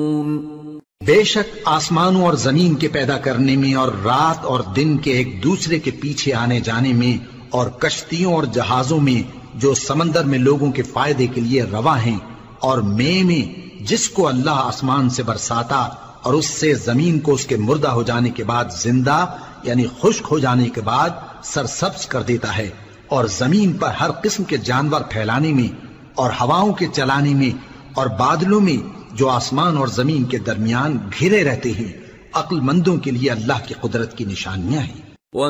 बेशक आसमानों और जमीन के पैदा करने में और रात और दिन के एक दूसरे के पीछे आने जाने में और कश्तियों और जहाजों में जो समंदर में लोगों के फायदे के लिए रवा हैं और में जिसको अल्लाह आसमान से बरसाता और उससे जमीन को उसके मुर्दा हो जाने के बाद जिंदा यानी खुश्क हो जाने के बाद सरसब्ज कर देता है और जमीन पर हर किस्म के जानवर फैलाने में और हवाओं के चलाने में और बादलों में जो आसमान और जमीन के दरमियान घिरे रहते हैं, अक्लमंदों के लिए अल्लाह की कुदरत की निशानियां हैं।